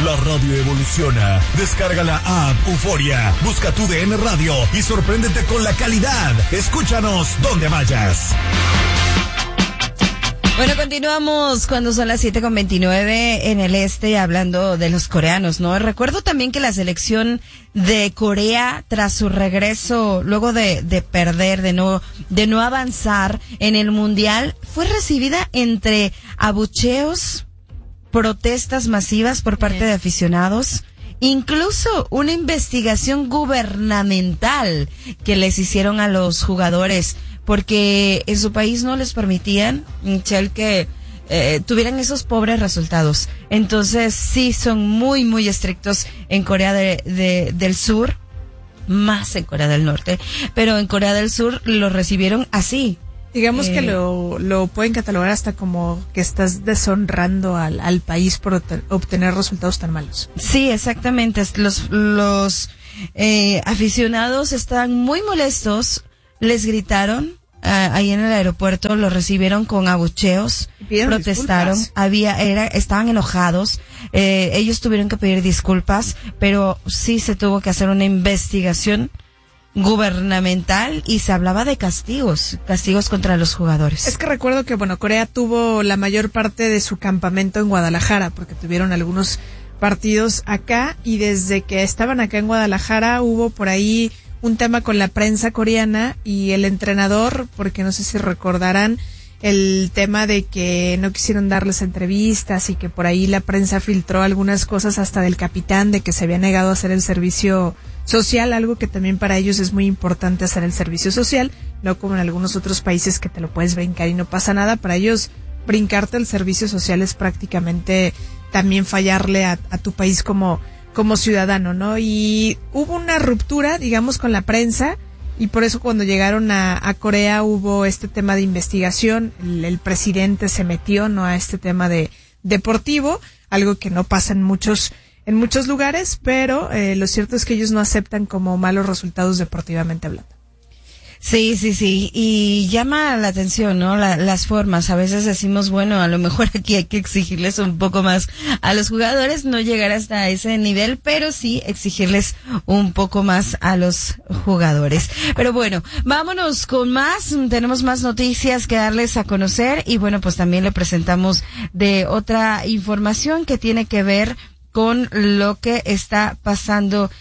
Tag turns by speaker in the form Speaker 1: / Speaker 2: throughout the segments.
Speaker 1: La radio evoluciona. Descarga la app Euforia. Busca tu DN Radio y sorpréndete con la calidad. Escúchanos donde vayas.
Speaker 2: Bueno, continuamos cuando son las 7:29 en el este, hablando de los coreanos, ¿no? Recuerdo también que la selección de Corea, tras su regreso, luego de perder, de no avanzar en el mundial, fue recibida entre abucheos, protestas masivas por parte de aficionados, incluso una investigación gubernamental que les hicieron a los jugadores, porque en su país no les permitían, Michelle, que tuvieran esos pobres resultados. Entonces sí son muy, muy estrictos en Corea del Sur, más en Corea del Norte, pero en Corea del Sur lo recibieron así.
Speaker 3: Digamos que lo pueden catalogar hasta como que estás deshonrando al país por obtener resultados tan malos.
Speaker 2: Sí, exactamente. Los aficionados estaban muy molestos, les gritaron ahí en el aeropuerto, lo recibieron con abucheos, protestaron, estaban enojados, ellos tuvieron que pedir disculpas, pero sí se tuvo que hacer una investigación gubernamental y se hablaba de castigos contra los jugadores.
Speaker 3: Es que recuerdo que, Corea tuvo la mayor parte de su campamento en Guadalajara, porque tuvieron algunos partidos acá, y desde que estaban acá en Guadalajara hubo por ahí un tema con la prensa coreana y el entrenador, porque no sé si recordarán el tema de que no quisieron darles entrevistas y que por ahí la prensa filtró algunas cosas hasta del capitán, de que se había negado a hacer el servicio social, algo que también para ellos es muy importante, hacer el servicio social, no como en algunos otros países que te lo puedes brincar y no pasa nada. Para ellos brincarte el servicio social es prácticamente también fallarle a tu país como ciudadano, ¿no? Y hubo una ruptura, digamos, con la prensa, y por eso cuando llegaron a Corea hubo este tema de investigación, el presidente se metió, ¿no?, a este tema de deportivo, algo que no pasa en muchos lugares, pero lo cierto es que ellos no aceptan como malos resultados deportivamente hablando.
Speaker 2: Sí, y llama la atención, ¿no? Las formas. A veces decimos, bueno, a lo mejor aquí hay que exigirles un poco más a los jugadores, no llegar hasta ese nivel, pero sí exigirles un poco más a los jugadores. Pero bueno, vámonos con más. Tenemos más noticias que darles a conocer, y bueno, pues también le presentamos de otra información que tiene que ver con lo que está pasando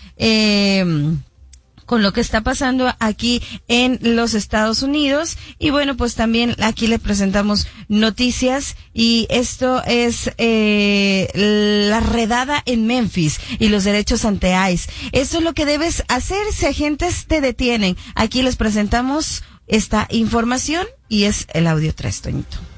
Speaker 2: aquí en los Estados Unidos. Y bueno, pues también aquí le presentamos noticias, y esto es la redada en Memphis y los derechos ante ICE. Esto es lo que debes hacer si agentes te detienen. Aquí les presentamos esta información y es el audio 3, Toñito.